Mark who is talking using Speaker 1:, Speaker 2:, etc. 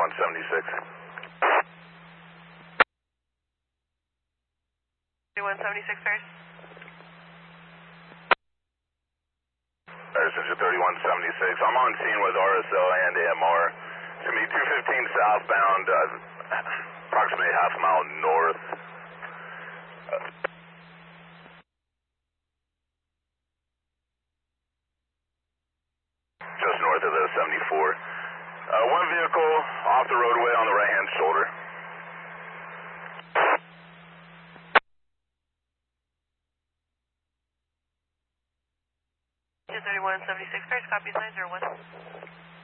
Speaker 1: 3176.
Speaker 2: 3176, Paris.
Speaker 1: Paris Central 3176. I'm on scene with RSL and AMR. It's going to be 215 southbound, approximately half a mile north. Just north of the 74. One vehicle off the roadway on the right-hand shoulder.
Speaker 2: Two 3176, Paris, copy, 901.